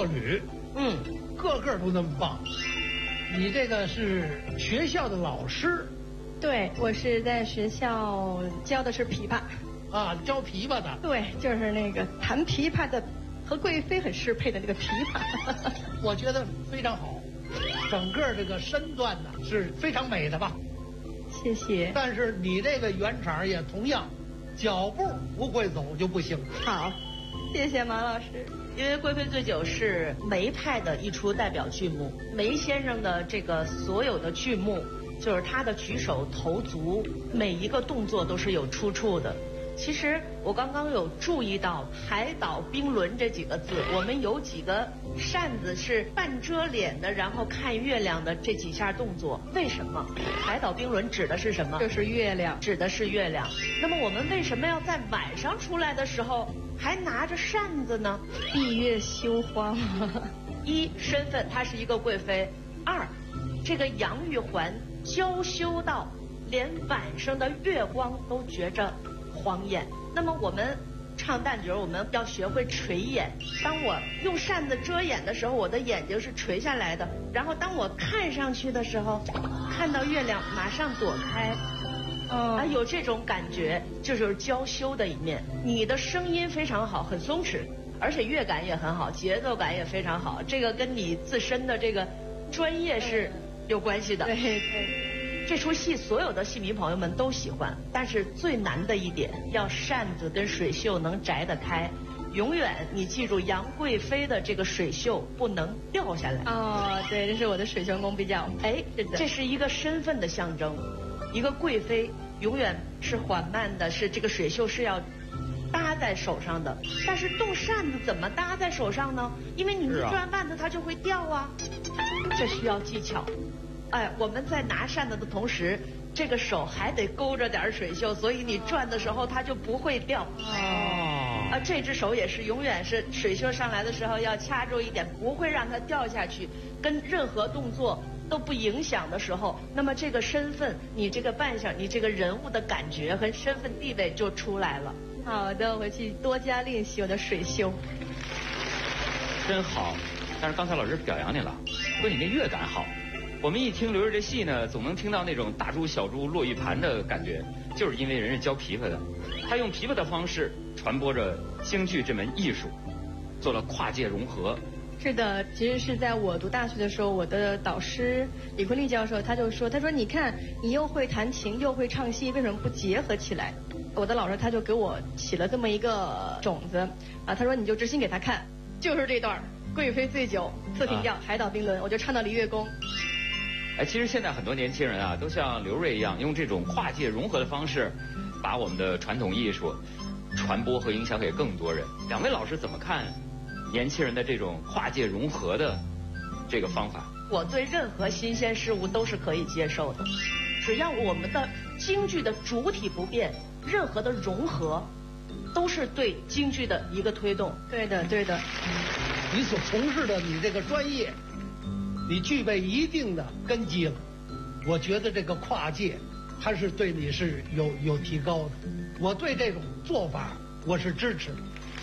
作旅，个个都那么棒。你这个是学校的老师？ 对，我是在学校教的是琵琶。 啊，教琵琶的？ 对，就是那个弹琵琶的，和贵妃很适配的那个琵琶。 我觉得非常好，整个这个身段呢是非常美的吧？ 谢谢。 但是你这个圆场也同样，脚步不会走就不行。 好，谢谢马老师。 因为《贵妃醉酒》是梅派的一出代表剧目，梅先生的这个所有的剧目，就是他的举手投足每一个动作都是有出处的。其实我刚刚有注意到“海岛冰轮”这几个字，我们有几个扇子是半遮脸的，然后看月亮的这几下动作，为什么？海岛冰轮指的是什么？ 就是月亮， 指的是月亮。那么我们为什么要在晚上出来的时候还拿着扇子呢？ 闭月羞花。 一，身份她是一个贵妃；二，这个杨玉环娇羞到连晚上的月光都觉着晃眼。那么我们唱旦角，我们要学会垂眼。当我用扇子遮掩的时候，我的眼睛是垂下来的。然后当我看上去的时候，看到月亮马上躲开。有这种感觉，这就是娇羞的一面。你的声音非常好，很松弛，而且乐感也很好，节奏感也非常好。这个跟你自身的这个专业是有关系的。 对对。 这出戏所有的戏迷朋友们都喜欢，但是最难的一点，要扇子跟水袖能摘得开。永远你记住，杨贵妃的这个水袖不能掉下来。 哦，对，这是我的水袖功比较。是的， 这是一个身份的象征。一个贵妃永远是缓慢的，是这个水袖是要搭在手上的。但是动扇子怎么搭在手上呢？因为你一转腕子它就会掉啊，这需要技巧。我们在拿扇子的同时，这个手还得勾着点水袖，所以你转的时候它就不会掉。这只手也是永远是水袖上来的时候要掐住一点，不会让它掉下去，跟任何动作都不影响的时候，那么这个身份，你这个扮相，你这个人物的感觉和身份地位就出来了。 好的，回去多加练习我的水袖。 真好，但是刚才老师表扬你了，说你那乐感好。我们一听刘瑞这戏呢，总能听到那种大珠小珠落玉盘的感觉，就是因为人是教琵琶的，他用琵琶的方式传播着京剧这门艺术，做了跨界融合。 是的，其实是在我读大学的时候，我的导师李坤利教授他说你看你又会弹琴又会唱戏，为什么不结合起来？我的老师他就给我起了这么一个种子啊，他说你就执行给他看，就是这段贵妃醉酒次平调海岛冰轮，我就唱到离月宫。 其实现在很多年轻人啊，都像刘瑞一样，用这种跨界融合的方式，把我们的传统艺术传播和影响给更多人。两位老师怎么看年轻人的这种跨界融合的这个方法？ 我对任何新鲜事物都是可以接受的，只要我们的京剧的主体不变，任何的融合都是对京剧的一个推动。 对的，对的。 你所从事的你这个专业，你具备一定的根基了，我觉得这个跨界它是对你是有提高的。我对这种做法我是支持的。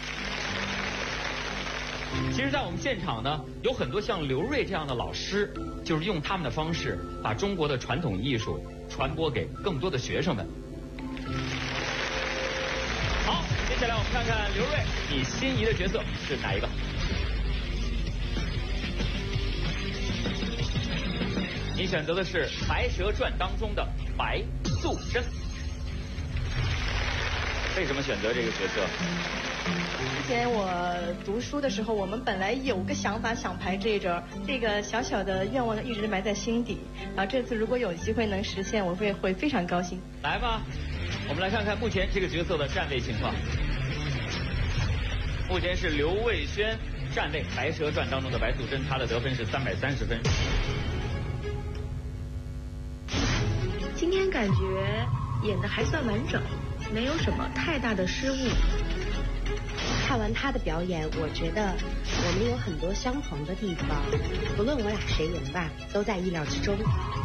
其实在我们现场呢，有很多像刘瑞这样的老师，就是用他们的方式把中国的传统艺术传播给更多的学生们。好，接下来我们看看刘瑞，你心仪的角色是哪一个？你选择的是《白蛇传》当中的白素贞。为什么选择这个角色？ 之前我读书的时候，我们本来有个想法想排这一折，这个小小的愿望一直埋在心底。然后这次如果有机会能实现，我会非常高兴。 来吧，我们来看看目前这个角色的站位情况。目前是刘卫轩站位《白蛇传》当中的白素贞，她的得分是330分。 今天感觉演得还算完整，没有什么太大的失误。 看完他的表演，我觉得我们有很多相同的地方，不论我俩谁赢吧，都在意料之中。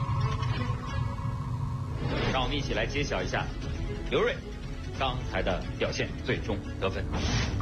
让我们一起来揭晓一下刘瑞刚才的表现最终得分。